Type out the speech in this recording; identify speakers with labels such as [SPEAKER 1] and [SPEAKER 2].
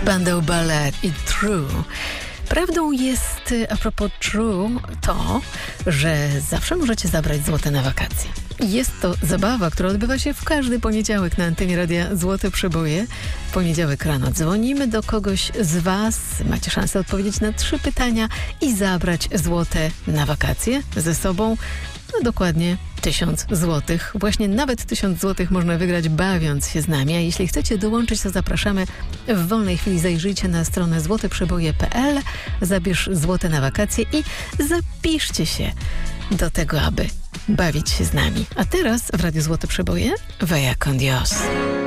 [SPEAKER 1] Spandau Ballet i True. Prawdą jest, a propos True, to, że zawsze możecie zabrać złote na wakacje. Jest to zabawa, która odbywa się w każdy poniedziałek na antenie Radia Złote Przeboje. W poniedziałek rano dzwonimy do kogoś z Was. Macie szansę odpowiedzieć na 3 pytania i zabrać złote na wakacje ze sobą. No dokładnie 1000 złotych. Właśnie nawet 1000 złotych można wygrać, bawiąc się z nami. A jeśli chcecie dołączyć, to zapraszamy w wolnej chwili. Zajrzyjcie na stronę złoteprzeboje.pl, zabierz złote na wakacje i zapiszcie się do tego, aby bawić się z nami. A teraz w Radiu Złote Przeboje Vaya con Dios.